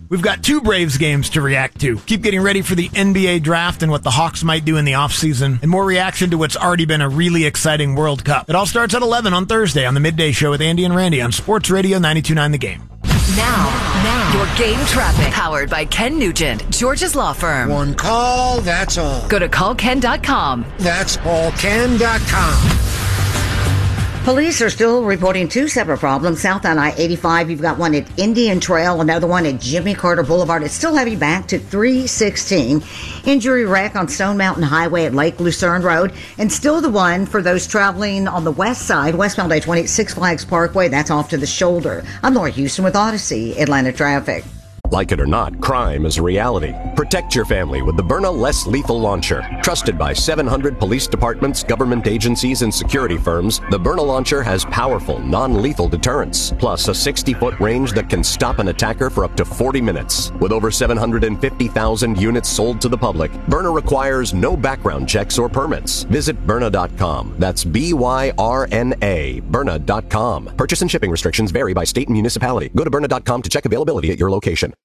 We've got 2 Braves games to react to. Keep getting ready for the NBA draft and what the Hawks might do in the offseason, and more reaction to what's already been a really exciting World Cup. It all starts at 11 on Thursday on the Midday Show with Andy and Randy on Sports Radio 92.9 The Game. Now, your game traffic. Powered by Ken Nugent, George's Law Firm. One call, that's all. Go to callken.com. That's allken.com. Police are still reporting 2 separate problems. South on I-85, you've got one at Indian Trail, another one at Jimmy Carter Boulevard. It's still heavy back to 316. Injury wreck on Stone Mountain Highway at Lake Lucerne Road. And still the one for those traveling on the west side, westbound I-20, Six Flags Parkway. That's off to the shoulder. I'm Laura Houston with Odyssey Atlanta Traffic. Like it or not, crime is a reality. Protect your family with the Byrna Less Lethal Launcher. Trusted by 700 police departments, government agencies, and security firms, the Byrna Launcher has powerful, non-lethal deterrence, plus a 60-foot range that can stop an attacker for up to 40 minutes. With over 750,000 units sold to the public, Byrna requires no background checks or permits. Visit Byrna.com. That's B-Y-R-N-A, Byrna.com. Purchase and shipping restrictions vary by state and municipality. Go to Byrna.com to check availability at your location.